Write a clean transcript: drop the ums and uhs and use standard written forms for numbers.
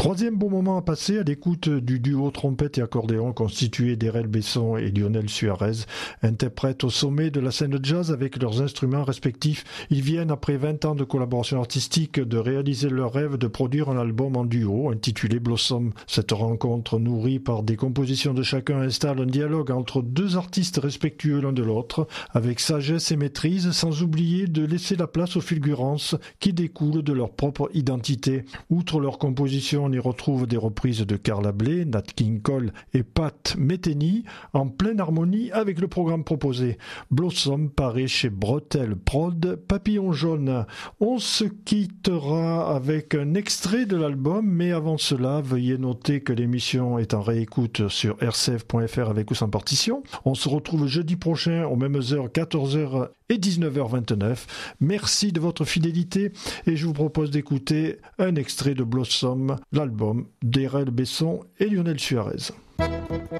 Troisième bon moment à passer à l'écoute du duo trompette et accordéon constitué d'Erel Besson et Lionel Suarez, interprètes au sommet de la scène jazz avec leurs instruments respectifs. Ils viennent, après 20 ans de collaboration artistique, de réaliser leur rêve de produire un album en duo intitulé Blossom. Cette rencontre, nourrie par des compositions de chacun, installe un dialogue entre deux artistes respectueux l'un de l'autre, avec sagesse et maîtrise, sans oublier de laisser la place aux fulgurances qui découlent de leur propre identité. Outre leur composition, on y retrouve des reprises de Carla Bley, Nat King Cole et Pat Metheny, en pleine harmonie avec le programme proposé. Blossom paraît chez Bretel Prod, Papillon Jaune. On se quittera avec un extrait de l'album, mais avant cela, veuillez noter que l'émission est en réécoute sur rcf.fr avec ou sans partition. On se retrouve jeudi prochain aux mêmes heures, 14h et 19h29. Merci de votre fidélité et je vous propose d'écouter un extrait de Blossom, l'album d'Erel Besson et Lionel Suarez.